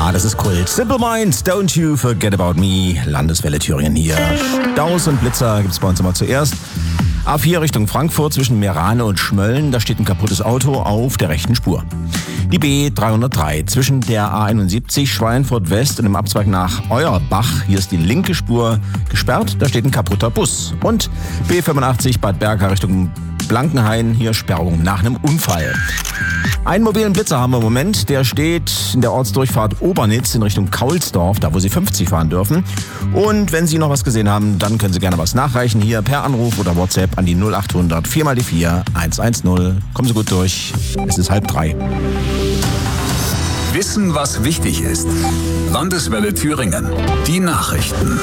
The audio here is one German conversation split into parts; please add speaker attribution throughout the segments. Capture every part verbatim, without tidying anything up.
Speaker 1: Ja, das ist Kult. Simple Minds, Don't You Forget About Me. Landeswelle Thüringen hier. Staus und Blitzer gibt's bei uns immer zuerst. A vier Richtung Frankfurt zwischen Meerane und Schmölln. Da steht ein kaputtes Auto auf der rechten Spur. Die B dreihundertdrei zwischen der A einundsiebzig Schweinfurt West und dem Abzweig nach Euerbach. Hier ist die linke Spur gesperrt. Da steht ein kaputter Bus. Und B fünfundachtzig Bad Berka Richtung Blankenhain. Hier Sperrung nach einem Unfall. Einen mobilen Blitzer haben wir im Moment. Der steht in der Ortsdurchfahrt Obernitz in Richtung Kaulsdorf, da wo Sie fünfzig fahren dürfen. Und wenn Sie noch was gesehen haben, dann können Sie gerne was nachreichen. Hier per Anruf oder WhatsApp an die null achthundert vier mal die vier eins eins null. Kommen Sie gut durch. Es ist halb drei.
Speaker 2: Wissen, was wichtig ist. Landeswelle Thüringen. Die Nachrichten.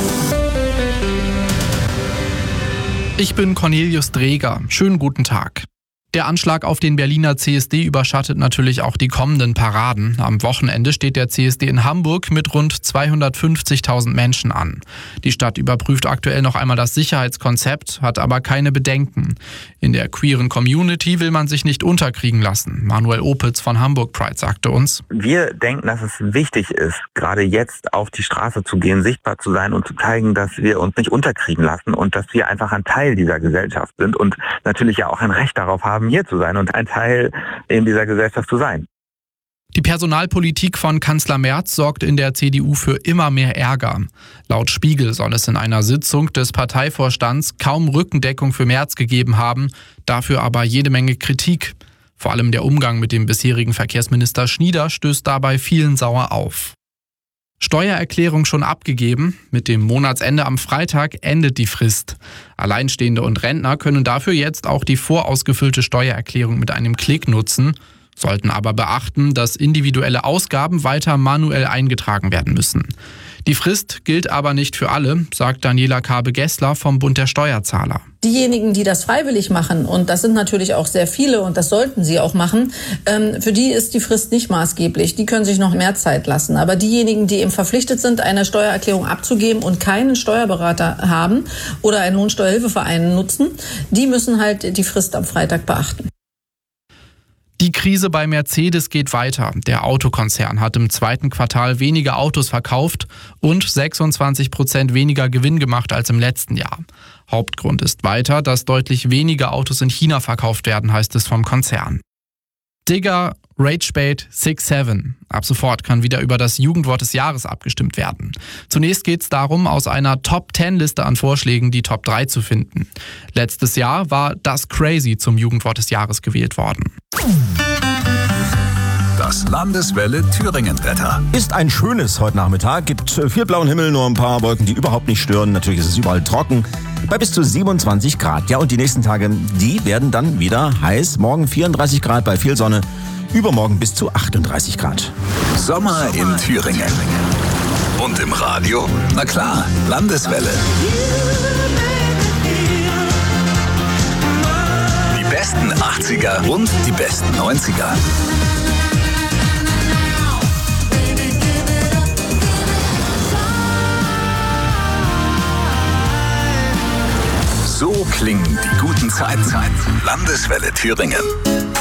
Speaker 3: Ich bin Cornelius Dreger. Schönen guten Tag. Der Anschlag auf den Berliner C S D überschattet natürlich auch die kommenden Paraden. Am Wochenende steht der C S D in Hamburg mit rund zweihundertfünfzigtausend Menschen an. Die Stadt überprüft aktuell noch einmal das Sicherheitskonzept, hat aber keine Bedenken. In der queeren Community will man sich nicht unterkriegen lassen. Manuel Opitz von Hamburg Pride sagte uns:
Speaker 4: Wir denken, dass es wichtig ist, gerade jetzt auf die Straße zu gehen, sichtbar zu sein und zu zeigen, dass wir uns nicht unterkriegen lassen und dass wir einfach ein Teil dieser Gesellschaft sind und natürlich ja auch ein Recht darauf haben, hier zu sein und ein Teil in dieser Gesellschaft zu sein.
Speaker 3: Die Personalpolitik von Kanzler Merz sorgt in der C D U für immer mehr Ärger. Laut Spiegel soll es in einer Sitzung des Parteivorstands kaum Rückendeckung für Merz gegeben haben, dafür aber jede Menge Kritik. Vor allem der Umgang mit dem bisherigen Verkehrsminister Schnieder stößt dabei vielen sauer auf. Steuererklärung schon abgegeben. Mit dem Monatsende am Freitag endet die Frist. Alleinstehende und Rentner können dafür jetzt auch die vorausgefüllte Steuererklärung mit einem Klick nutzen, sollten aber beachten, dass individuelle Ausgaben weiter manuell eingetragen werden müssen. Die Frist gilt aber nicht für alle, sagt Daniela Kabe-Gessler vom Bund der Steuerzahler.
Speaker 5: Diejenigen, die das freiwillig machen, und das sind natürlich auch sehr viele und das sollten sie auch machen, ähm, für die ist die Frist nicht maßgeblich. Die können sich noch mehr Zeit lassen. Aber diejenigen, die eben verpflichtet sind, eine Steuererklärung abzugeben und keinen Steuerberater haben oder einen Lohnsteuerhilfeverein nutzen, die müssen halt die Frist am Freitag beachten.
Speaker 3: Die Krise bei Mercedes geht weiter. Der Autokonzern hat im zweiten Quartal weniger Autos verkauft und sechsundzwanzig Prozent weniger Gewinn gemacht als im letzten Jahr. Hauptgrund ist weiter, dass deutlich weniger Autos in China verkauft werden, heißt es vom Konzern. Digger, Ragebait, six seven. Ab sofort kann wieder über das Jugendwort des Jahres abgestimmt werden. Zunächst geht es darum, aus einer Top zehn Liste an Vorschlägen die Top drei zu finden. Letztes Jahr war das Crazy zum Jugendwort des Jahres gewählt worden.
Speaker 2: Das Landeswelle Thüringen-Wetter.
Speaker 1: Ist ein schönes heute Nachmittag. Gibt viel blauen Himmel, nur ein paar Wolken, die überhaupt nicht stören. Natürlich ist es überall trocken. Bei bis zu siebenundzwanzig Grad. Ja, und die nächsten Tage, die werden dann wieder heiß. Morgen vierunddreißig Grad bei viel Sonne. Übermorgen bis zu achtunddreißig Grad.
Speaker 2: Sommer in Thüringen. Und im Radio? Na klar, Landeswelle. Die besten achtziger und die besten neunziger. So klingen die guten Zeiten. Landeswelle Thüringen.